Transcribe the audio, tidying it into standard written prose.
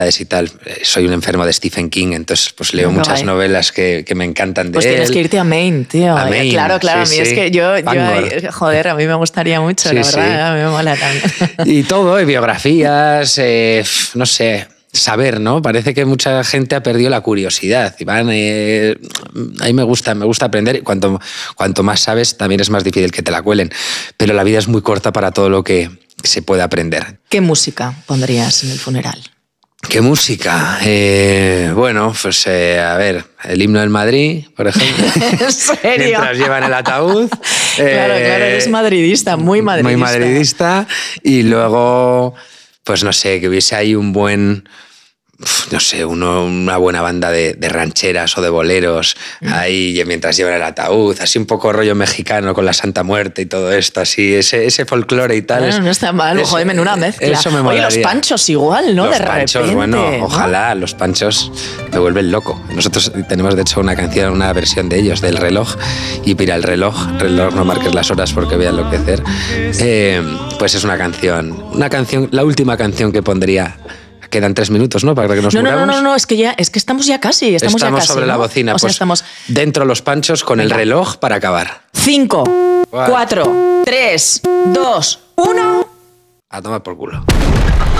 y tal. Soy un enfermo de Stephen King, entonces pues leo muchas novelas que me encantan de él. Pues tienes que irte a Maine, tío. A Maine, claro, sí, a mí es que yo joder, a mí me gustaría mucho, la verdad, a mí me mola también. Y todo, biografías, no sé, saber, ¿no? Parece que mucha gente ha perdido la curiosidad. Iván, a mí me gusta aprender. Cuanto más sabes, también es más difícil que te la cuelen. Pero la vida es muy corta para todo lo que se puede aprender. ¿Qué música pondrías en el funeral? ¿Qué música? Bueno, pues a ver, el himno del Madrid, por ejemplo. ¿En serio? Mientras llevan el ataúd. Claro, eres madridista, muy madridista. Muy madridista. Y luego, pues no sé, que hubiese ahí un buen... No sé, una buena banda de rancheras o de boleros ahí mientras llevan el ataúd, así un poco rollo mexicano con la Santa Muerte y todo esto, así ese folclore y tal. No está mal, joder, menuda mezcla. Eso me molaría. Oye, los panchos igual, ¿no? Los de panchos, repente, bueno, ¿no? ojalá, los panchos me vuelven loco. Nosotros tenemos de hecho una canción, una versión de ellos, del reloj, y mira, el reloj, no marques las horas porque voy a enloquecer. Pues es una canción, la última canción que pondría. Quedan 3 minutos, ¿no? Para que nos muramos. No, es que estamos ya casi. Estamos ya casi, sobre la bocina, pues estamos... dentro los panchos con el reloj para acabar. 5, 4, 3, 2, 1... A tomar por culo.